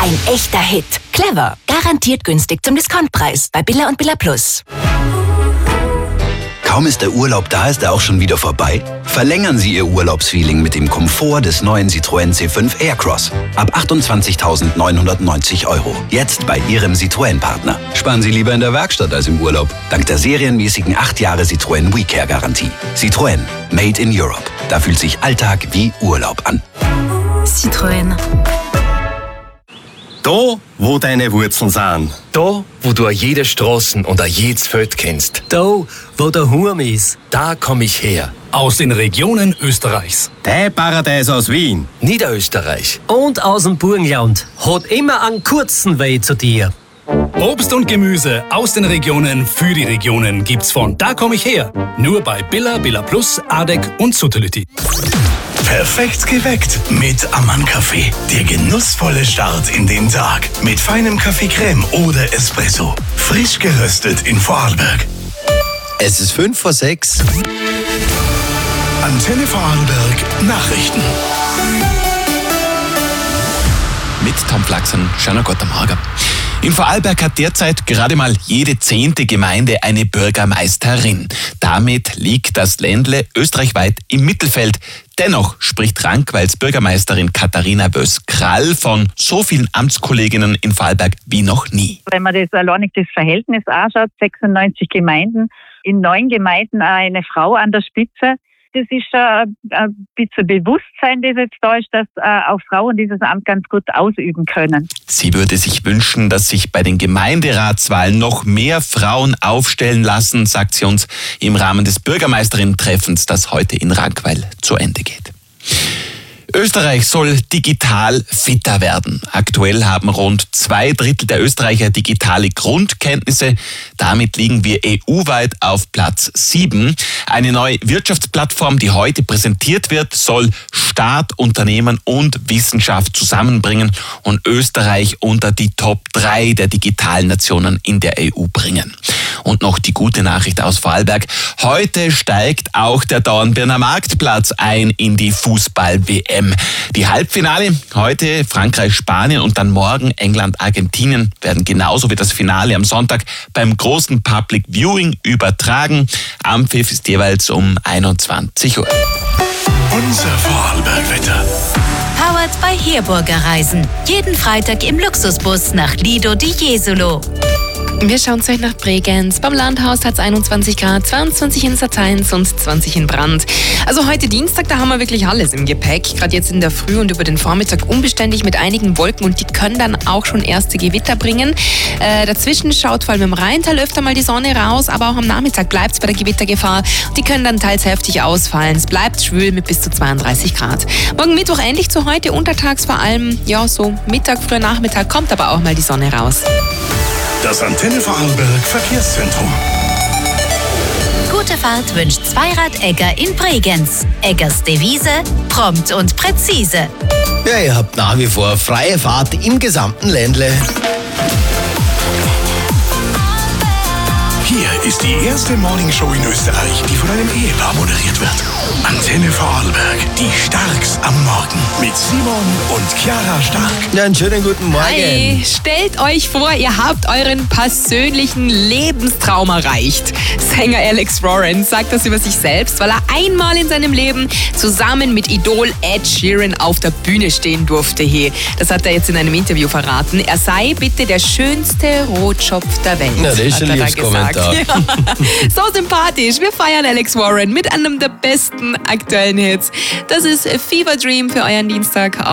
Ein echter Hit. Clever. Garantiert günstig zum Discountpreis. Bei Billa und Billa Plus. Kaum ist der Urlaub da, ist er auch schon wieder vorbei? Verlängern Sie Ihr Urlaubsfeeling mit dem Komfort des neuen Citroën C5 Aircross. Ab 28.990 €. Jetzt bei Ihrem Citroën-Partner. Sparen Sie lieber in der Werkstatt als im Urlaub. Dank der serienmäßigen 8 Jahre Citroën WeCare-Garantie. Citroën. Made in Europe. Da fühlt sich Alltag wie Urlaub an. Citroën. Da, wo deine Wurzeln sind. Da, wo du jede Straßen und jedes Feld kennst. Da, wo der Hurm ist. Da komm ich her. Aus den Regionen Österreichs. Dein Paradies aus Wien. Niederösterreich. Und aus dem Burgenland. Hat immer einen kurzen Weg zu dir. Obst und Gemüse aus den Regionen für die Regionen gibt's von Da komm ich her. Nur bei Billa, Billa Plus, Adek und Suttelütti. Perfekt geweckt mit Ammann-Kaffee. Der genussvolle Start in den Tag. Mit feinem Kaffee-Creme oder Espresso. Frisch geröstet in Vorarlberg. Es ist 5:06. Antenne Vorarlberg Nachrichten. Mit Tom Flachsen, schönen guten Morgen. In Vorarlberg hat derzeit gerade mal jede 10. Gemeinde eine Bürgermeisterin. Damit liegt das Ländle österreichweit im Mittelfeld. Dennoch spricht Rankweils Bürgermeisterin Katharina Bös-Krall von so vielen Amtskolleginnen in Vorarlberg wie noch nie. Wenn man das alleinig das Verhältnis anschaut, 96 Gemeinden, in 9 Gemeinden eine Frau an der Spitze. Das ist schon ein bisschen Bewusstsein, das jetzt da ist, dass auch Frauen dieses Amt ganz gut ausüben können. Sie würde sich wünschen, dass sich bei den Gemeinderatswahlen noch mehr Frauen aufstellen lassen, sagt sie uns im Rahmen des Bürgermeisterinnen-Treffens, das heute in Rankweil zu Ende geht. Österreich soll digital fitter werden. Aktuell haben rund 2/3 der Österreicher digitale Grundkenntnisse. Damit liegen wir EU-weit auf Platz 7. Eine neue Wirtschaftsplattform, die heute präsentiert wird, soll Staat, Unternehmen und Wissenschaft zusammenbringen und Österreich unter die Top 3 der digitalen Nationen in der EU bringen. Und noch die gute Nachricht aus Vorarlberg. Heute steigt auch der Dornbirner Marktplatz ein in die Fußball-WM. Die Halbfinale heute Frankreich-Spanien und dann morgen England-Argentinien werden genauso wie das Finale am Sonntag beim großen Public Viewing übertragen. Ampfiff ist jeweils um 21 Uhr. Unser Vorarlberg-Wetter. Powered by Heerburger Reisen. Jeden Freitag im Luxusbus nach Lido di Jesolo. Wir schauen zu euch nach Bregenz. Beim Landhaus hat es 21 Grad, 22 in Sateins und 20 in Brand. Also heute Dienstag, da haben wir wirklich alles im Gepäck. Gerade jetzt in der Früh und über den Vormittag unbeständig mit einigen Wolken und die können dann auch schon erste Gewitter bringen. Dazwischen schaut vor allem im Rheintal öfter mal die Sonne raus, aber auch am Nachmittag bleibt es bei der Gewittergefahr. Die können dann teils heftig ausfallen. Es bleibt schwül mit bis zu 32 Grad. Morgen Mittwoch ähnlich zu heute, untertags vor allem, ja so Mittag, früher Nachmittag kommt aber auch mal die Sonne raus. Das Antenne Vorarlberg Verkehrszentrum. Gute Fahrt wünscht Zweirad-Egger in Bregenz. Eggers Devise: prompt und präzise. Ja, ihr habt nach wie vor freie Fahrt im gesamten Ländle. Hier ist die erste Morningshow in Österreich, die von einem Ehepaar moderiert wird. Antenne Vorarlberg, die Starks am Morgen. Mit Simon und Chiara Stark. Ja, einen schönen guten Morgen. Hi, stellt euch vor, ihr habt euren persönlichen Lebenstraum erreicht. Sänger Alex Warren sagt das über sich selbst, weil er einmal in seinem Leben zusammen mit Idol Ed Sheeran auf der Bühne stehen durfte. Hey, das hat er jetzt in einem Interview verraten. Er sei bitte der schönste Rotschopf der Welt. Na, das ist ein Liebeskommentar. Ja. So sympathisch. Wir feiern Alex Warren mit einem der besten aktuellen Hits. Das ist Fever Dream für euren Dienstag.